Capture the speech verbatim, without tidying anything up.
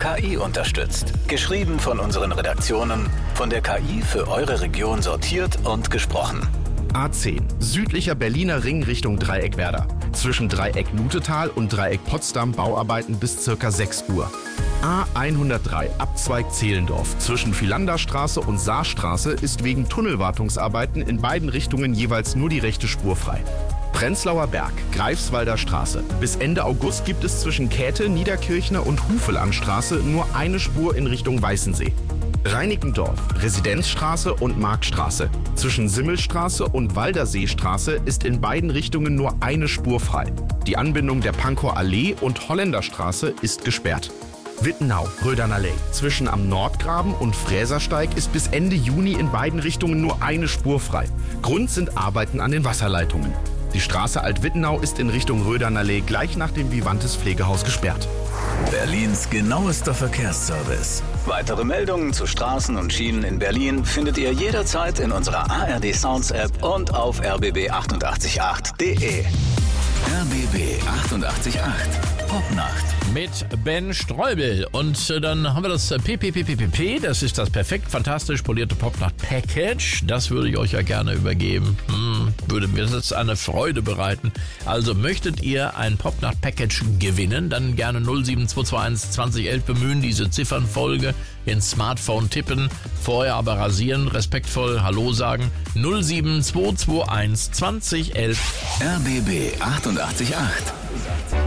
K I unterstützt. Geschrieben von unseren Redaktionen, von der K I für eure Region sortiert und gesprochen. A zehn, südlicher Berliner Ring Richtung Dreieckwerder. Zwischen Dreieck Lutetal und Dreieck Potsdam Bauarbeiten bis circa sechs Uhr. A hundertdrei, Abzweig Zehlendorf. Zwischen Philanderstraße und Saarstraße ist wegen Tunnelwartungsarbeiten in beiden Richtungen jeweils nur die rechte Spur frei. Prenzlauer Berg, Greifswalder Straße. Bis Ende August gibt es zwischen Käthe, Niederkirchner und Hufelandstraße nur eine Spur in Richtung Weißensee. Reinickendorf, Residenzstraße und Marktstraße. Zwischen Simmelstraße und Walderseestraße ist in beiden Richtungen nur eine Spur frei. Die Anbindung der Pankower Allee und Holländerstraße ist gesperrt. Wittenau, Rödernallee. Zwischen am Nordgraben und Fräsersteig ist bis Ende Juni in beiden Richtungen nur eine Spur frei. Grund sind Arbeiten an den Wasserleitungen. Die Straße Alt-Wittenau ist in Richtung Rödernallee gleich nach dem Vivantes Pflegehaus gesperrt. Berlins genauester Verkehrsservice. Weitere Meldungen zu Straßen und Schienen in Berlin findet ihr jederzeit in unserer A R D Sounds App und auf r b b achtundachtzig Komma acht punkt de. R B B achtundachtzig Komma acht Popnacht. Mit Ben Streubel. Und äh, dann haben wir das P P P P P P. Das ist das perfekt fantastisch polierte Popnacht-Package. Das würde ich euch ja gerne übergeben. Hm, würde mir das eine Freude bereiten. Also möchtet ihr ein Popnacht-Package gewinnen, dann gerne null sieben zwei zwei eins zwanzig elf bemühen, diese Ziffernfolge ins Smartphone tippen, vorher aber rasieren, respektvoll Hallo sagen. null sieben zwei zwei eins zwanzig elf. R B B achtundachtzig Komma acht.